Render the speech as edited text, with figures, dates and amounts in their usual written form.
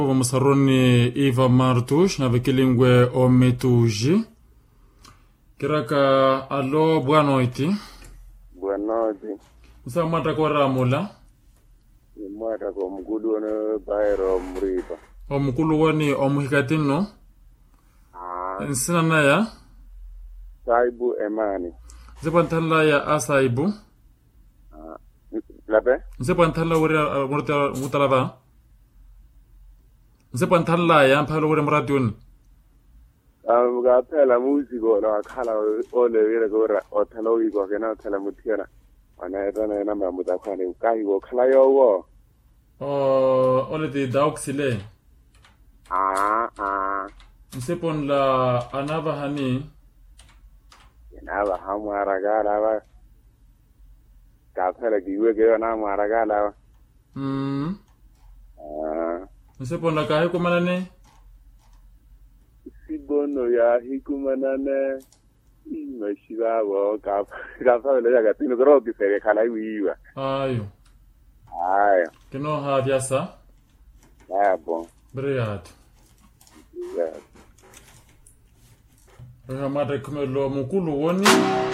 Masaroni Eva Martush na vekilingwe ometuji. Kiraka alo buanoiti. Buanoiti. Usa mata kwa ramula. Mata kwa mkulu wana bayro mripa. Mkulu wani omuhikatino. Nsina naya. Saibu Emani. Nsepantala ya asaibu. Lape? Nsepantala wuri mutalaba. Nsepantala ya mpalo wuri muradioni. Gapela musiko na kala ole wira gora otalo iko kena tala mutiana. Ana etana na mamuta kwani ukai wo kala yo wo. Ole di dauxile. Nsepon la anaba hani. Anaba hamara gala. Gapela giwe ge na mara gala. Nsepon la kahe kumanane. Sibono ya hikumanane imashibabo kapha le yaga tino gro ki sere khala iwa ayo kino ha vyasa bon briyat ya mata kumelo mukulu woni